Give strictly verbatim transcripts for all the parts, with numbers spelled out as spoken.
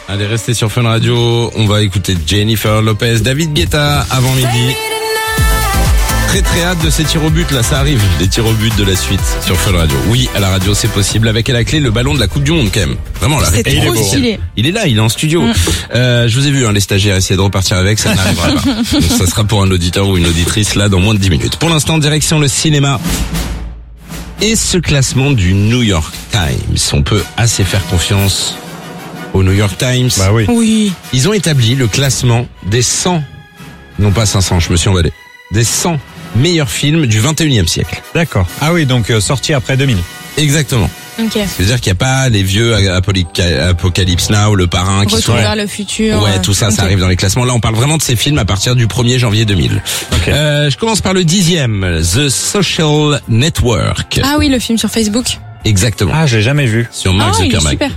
Allez, restez sur Fun Radio. On va écouter Jennifer Lopez, David Guetta avant midi. Très très hâte de ces tirs au but, là ça arrive, les tirs au but de la suite sur Fun Radio. Oui, à la radio c'est possible, avec à la clé le ballon de la Coupe du Monde quand même. Vraiment, la C'est réponse. trop stylé. Il est là, il est en studio. Mm. Euh, je vous ai vu, hein, les stagiaires essayer de repartir avec, ça n'arrivera pas. Donc, ça sera pour un auditeur ou une auditrice là dans moins de dix minutes. Pour l'instant, direction le cinéma. Et ce classement du New York Times, on peut assez faire confiance au New York Times. Bah oui. Oui. Ils ont établi le classement des cent, non pas cinq cents, je me suis emballé, des cent meilleurs films du vingt et unième siècle. D'accord. Ah oui, donc euh, sorti après deux mille. Exactement. Ok. C'est-à-dire qu'il n'y a pas les vieux Apolyca- Apocalypse Now, Le Parrain, qui Retour sont... vers le futur. Ouais, tout ça, Ok. ça arrive dans les classements. Là, on parle vraiment de ces films à partir du premier janvier deux mille. Ok. Euh, je commence par le dixième, The Social Network. Ah oui, le film sur Facebook. Exactement. Ah, j'ai jamais vu. Sur Mark Ah, il est Zuckerberg. super.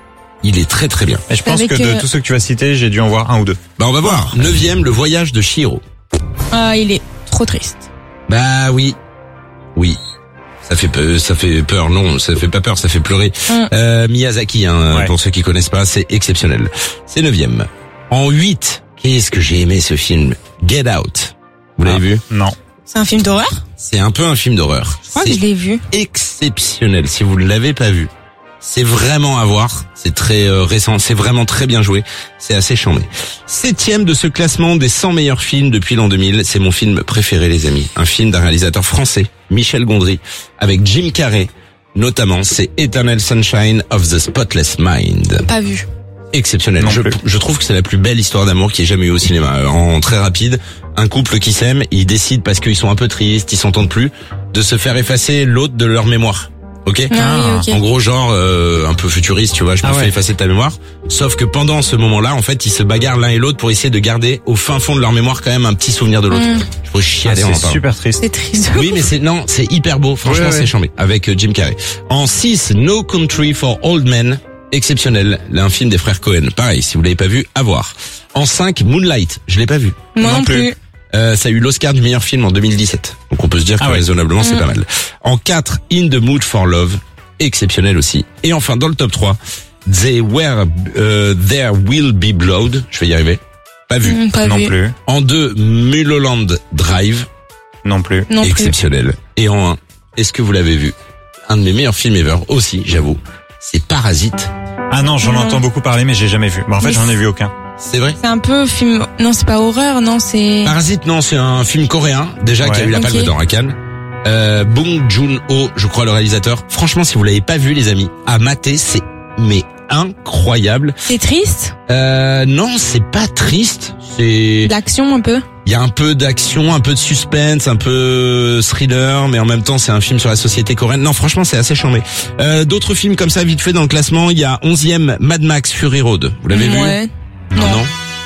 Il est très très bien. Et je pense Avec, que de euh, tous ceux que tu vas citer, j'ai dû en voir un ou deux. Bah, on va voir. Neuvième, Le Voyage de Chihiro. Ah, il est trop triste. Bah oui, oui. Ça fait peur, ça fait peur, non, ça fait pas peur, ça fait pleurer. Mm. Euh, Miyazaki, hein, Ouais. pour ceux qui connaissent pas, c'est exceptionnel. C'est neuvième. En huit, qu'est-ce que j'ai aimé ce film, Get Out. Vous l'avez Ah, vu? Non. C'est un film d'horreur? C'est un peu un film d'horreur. Je crois que je l'ai vu. Exceptionnel. Si vous ne l'avez pas vu, c'est vraiment à voir. C'est très euh, récent, c'est vraiment très bien joué. C'est assez chambé. Septième de ce classement des cent meilleurs films depuis l'an deux mille. C'est mon film préféré, les amis. Un film d'un réalisateur français, Michel Gondry, avec Jim Carrey. Notamment, c'est Eternal Sunshine of the Spotless Mind. Pas vu. Exceptionnel. Non Je, plus. je trouve que c'est la plus belle histoire d'amour qui ait jamais eu au cinéma. Euh, En très rapide, un couple qui s'aime, ils décident parce qu'ils sont un peu tristes, ils s'entendent plus, de se faire effacer l'autre de leur mémoire. Ok? Ah oui, ok. En gros, genre euh, un peu futuriste, tu vois, je me Ah fais ouais. effacer ta mémoire. Sauf que pendant ce moment-là, en fait, ils se bagarrent l'un et l'autre pour essayer de garder au fin fond de leur mémoire quand même un petit souvenir de l'autre. Mm. Je pourrais Ah, chialer en en c'est parlant. super triste. C'est triste. Oui, mais c'est non, c'est hyper beau. Franchement, Ouais, ouais. c'est chambé. Avec euh, Jim Carrey. En six, No Country for Old Men. Exceptionnel. Là, un film des frères Cohen. Pareil, si vous l'avez pas vu, à voir. En cinq, Moonlight. Je l'ai pas vu. Moi non non plus. plus. Euh, ça a eu l'Oscar du meilleur film en deux mille dix-sept. Donc on peut se dire que Ah ouais. raisonnablement, c'est Mm. pas mal. En quatre, In the Mood for Love. Exceptionnel aussi. Et enfin, dans le top trois, They Were, euh, There Will Be Blood. Je vais y arriver. Pas vu. Mm, pas Non vu. plus. En deux, Mulholland Drive. Non plus. Non plus. Exceptionnel. Et en un, est-ce que vous l'avez vu? Un de mes meilleurs films ever aussi, j'avoue. C'est Parasite. Ah non, j'en Non. entends beaucoup parler, mais j'ai jamais vu. Bon, en fait, Mais j'en ai vu aucun. C'est vrai? C'est un peu film. Non, c'est pas horreur, non, c'est. Parasite, non, c'est un film coréen, déjà, qui a Ouais. eu la Ok. Palme d'Or à Cannes. Euh, Bong Joon-ho, je crois, le réalisateur. Franchement, si vous l'avez pas vu, les amis, à mater, c'est, mais incroyable. C'est triste. Euh, non, c'est pas triste. C'est, L'action un peu. il y a un peu d'action, un peu de suspense, un peu thriller, mais en même temps, c'est un film sur la société coréenne. Non, franchement, c'est assez chambé. Euh, d'autres films comme ça, vite fait, dans le classement, il y a onzième Mad Max Fury Road. Vous l'avez vu? Ouais. Non, Non. non.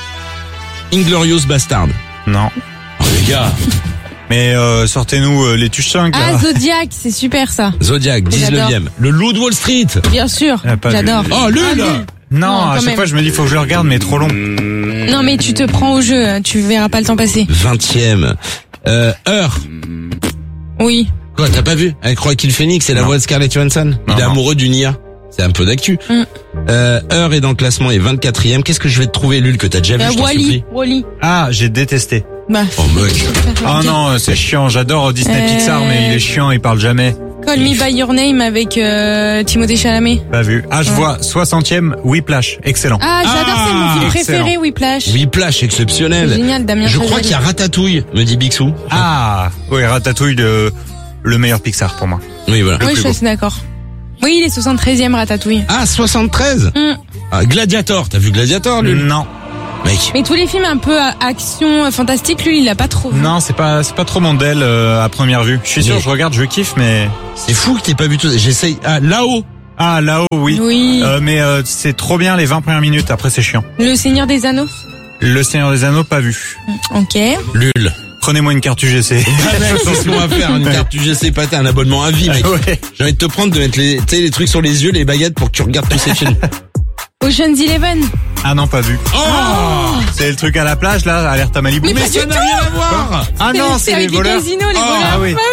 Inglorious Bastard. Non. Oh, les gars. Mais euh, sortez-nous euh, les tuches cinq, Ah, là. Zodiac, c'est super ça. Zodiac, dix-neuvième. Le Loup de Wall Street. Bien sûr. Ah, pas vu. J'adore. Oh, Lul. Ah, nul. Non, Non, à quand chaque même. fois, je me dis, faut que je le regarde, mais trop long. Non, mais tu te prends au jeu, hein, tu verras pas le temps passer. vingtième. Euh, Heure. Oui. Quoi, t'as pas vu? Avec Joaquin Phoenix et la Non. voix de Scarlett Johansson. Non, Il est non. amoureux d'une I A. C'est un peu d'actu. Mm. Euh, Heure est dans le classement et vingt-quatrième. Qu'est-ce que je vais te trouver, Lul, que t'as déjà vu, Euh, je t'en Wally. supplie? Wally. Ah, j'ai détesté. Bah. Oh, mec. Ah non, euh, c'est chiant. J'adore Disney Euh, Pixar, mais il est chiant, il parle jamais. Call Me By Your Name avec euh, Timothée Chalamet. Pas vu. Ah, je Ouais. vois soixantième Whiplash. Excellent. Ah, j'adore, c'est mon film excellent. préféré, Whiplash. Whiplash, C'est exceptionnel. génial, Damien Je crois Chazelle. qu'il y a Ratatouille, me dit Bixou. Ah, oui, Ratatouille, le, le meilleur Pixar pour moi. Oui, voilà. Oui, plus je beau. suis d'accord. Oui, il est soixante-treizième Ratatouille. Ah, soixante-treize. Mm. Ah, Gladiator. T'as vu Gladiator, Lul? Non, Mec. Mais tous les films un peu euh, action, euh, fantastique, lui, il a pas trop vu. non, c'est pas, c'est pas trop mon del euh, à première vue. Je suis sûr, Mais- je regarde, je kiffe, mais C'est fou que t'aies pas vu tout ça. J'essaye. Ah, là-haut. ah là-haut, oui. Oui. Euh, mais euh, c'est trop bien les vingt premières minutes. Après, c'est chiant. Le Seigneur des Anneaux. Le Seigneur des Anneaux, pas vu. Ok. Lul. Prenez-moi une carte U G C. Ah, mec, c'est ce qu'on va faire. Une carte U G C pâté, un abonnement à vie, mec. Ouais. J'ai envie de te prendre, de mettre les, tu sais, les trucs sur les yeux, les baguettes pour que tu regardes tous ces films. Ocean's Eleven. Ah non, pas vu. Oh! C'est le truc à la plage là, alerte à Malibu. Mais pas du ça n'a rien à voir! Ah non, c'est les avec les voleurs. casinos, les Oh, voleurs. ah oui. Bah